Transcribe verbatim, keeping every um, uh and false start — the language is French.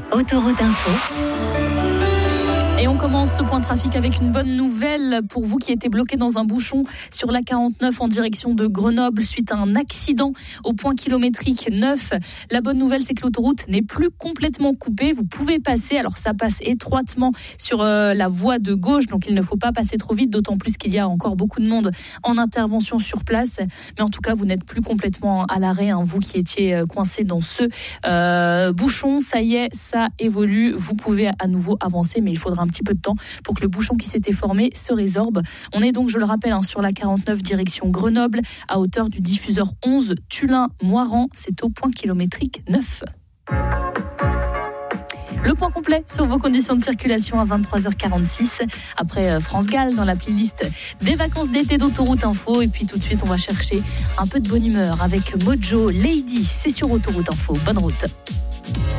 Autoroute Info. Et on commence ce point trafic avec une bonne nouvelle pour vous qui étiez bloqués dans un bouchon sur l'A quarante-neuf en direction de Grenoble suite à un accident au point kilométrique neuf. La bonne nouvelle, c'est que l'autoroute n'est plus complètement coupée. Vous pouvez passer, alors ça passe étroitement sur euh, la voie de gauche, donc il ne faut pas passer trop vite, d'autant plus qu'il y a encore beaucoup de monde en intervention sur place. Mais en tout cas, vous n'êtes plus complètement à l'arrêt, hein, vous qui étiez euh, coincés dans ce euh, bouchon. Ça y est, ça évolue. Vous pouvez à nouveau avancer, mais il faudra un petit peu de temps pour que le bouchon qui s'était formé se résorbe. On est donc, je le rappelle, hein, sur la quarante-neuf direction Grenoble, à hauteur du diffuseur onze Tullin-Moiran. C'est au point kilométrique neuf. Le point complet sur vos conditions de circulation à vingt-trois heures quarante-six. Après France Gall dans la playlist des vacances d'été d'Autoroute Info. Et puis tout de suite, on va chercher un peu de bonne humeur avec Mojo Lady. C'est sur Autoroute Info. Bonne route.